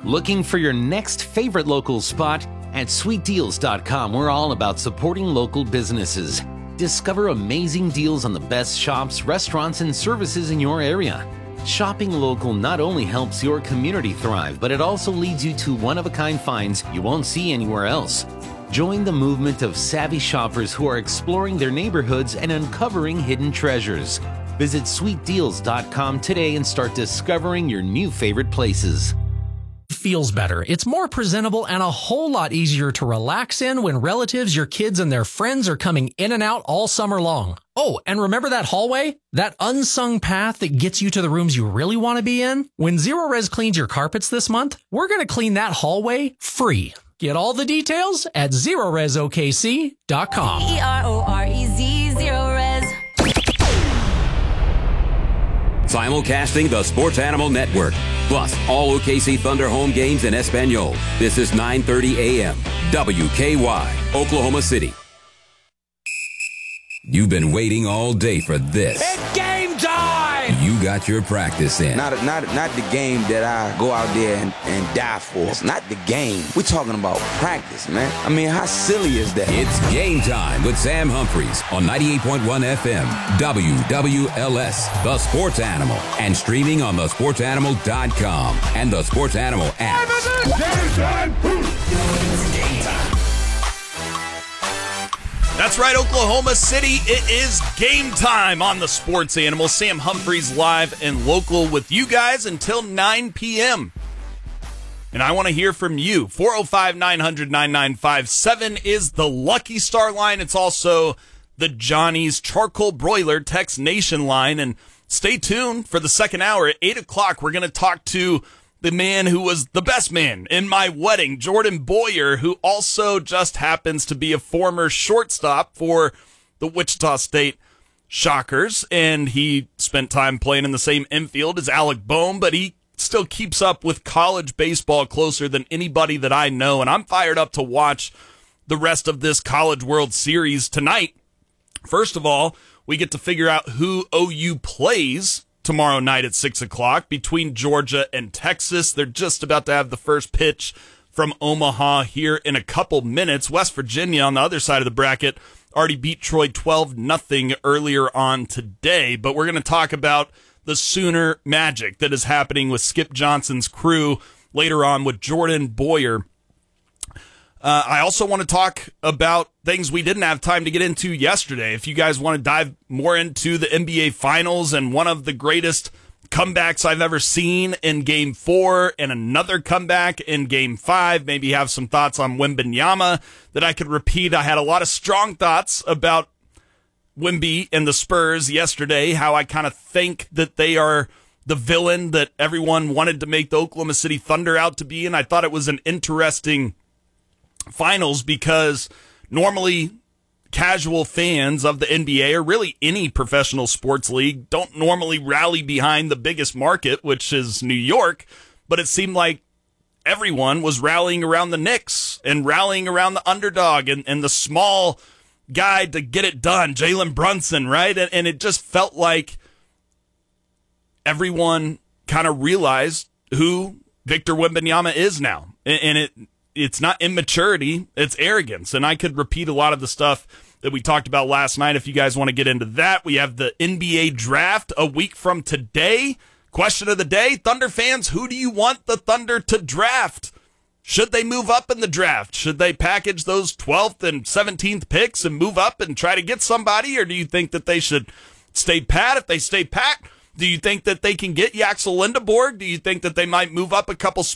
Looking for your next favorite local spot? At sweetdeals.com, we're all about supporting local businesses. Discover amazing deals on the best shops, restaurants, and services in your area. Shopping local not only helps your community thrive, but it also leads you to one-of-a-kind finds you won't see anywhere else. Join the movement of savvy shoppers who are exploring their neighborhoods and uncovering hidden treasures. Visit sweetdeals.com today and start discovering your new favorite places. Feels better. It's more presentable and a whole lot easier to relax in when relatives, your kids, and their friends are coming in and out all summer long. Oh, and remember that hallway? That unsung path that gets you to the rooms you really want to be in? When Zero Res cleans your carpets this month, we're going to clean that hallway free. Get all the details at ZeroResOKC.com. EROREZ, Zero Res. Simulcasting the Sports Animal Network, plus all OKC Thunder home games in Espanol. This is 9:30 a.m. WKY, Oklahoma City. You've been waiting all day for this. It's game time! You got your practice in. Not the game that I go out there and die for. It's not the game. We're talking about practice, man. I mean, how silly is that? It's game time with Sam Humphreys on 98.1 FM, WWLS, The Sports Animal, and streaming on thesportsanimal.com and the Sports Animal app. That's right, Oklahoma City. It is game time on the Sports Animal. Sam Humphreys live and local with you guys until 9 p.m. And I want to hear from you. 405-900-9957 is the Lucky Star line. It's also the Johnny's Charcoal Broiler Text Nation line. And stay tuned for the second hour. At 8 o'clock, we're going to talk to the man who was the best man in my wedding, Jordan Boyer, who also just happens to be a former shortstop for the Wichita State Shockers. And he spent time playing in the same infield as Alec Bohm, but he still keeps up with college baseball closer than anybody that I know. And I'm fired up to watch the rest of this College World Series tonight. First of all, we get to figure out who OU plays tomorrow night at 6 o'clock between Georgia and Texas. They're just about to have the first pitch from Omaha here in a couple minutes. West Virginia on the other side of the bracket already beat Troy 12-0 earlier on today. But we're going to talk about the Sooner magic that is happening with Skip Johnson's crew later on with Jordan Boyer. I also want to talk about things we didn't have time to get into yesterday. If you guys want to dive more into the NBA Finals and one of the greatest comebacks I've ever seen in Game 4 and another comeback in Game 5, maybe have some thoughts on Wembanyama that I could repeat. I had a lot of strong thoughts about Wemby and the Spurs yesterday, how I kind of think that they are the villain that everyone wanted to make the Oklahoma City Thunder out to be, and I thought it was an interesting finals because normally casual fans of the NBA or really any professional sports league don't normally rally behind the biggest market, which is New York, but it seemed like everyone was rallying around the Knicks and rallying around the underdog and the small guy to get it done, Jalen Brunson, right? And it just felt like everyone kind of realized who Victor Wembanyama is now. And it's not immaturity, it's arrogance. And I could repeat a lot of the stuff that we talked about last night if you guys want to get into that. We have the NBA draft a week from today. Question of the day, Thunder fans, who do you want the Thunder to draft? Should they move up in the draft? Should they package those 12th and 17th picks and move up and try to get somebody? Or do you think that they should stay pat? If they stay pat, do you think that they can get Yaxel Lindeborg? Do you think that they might move up a couple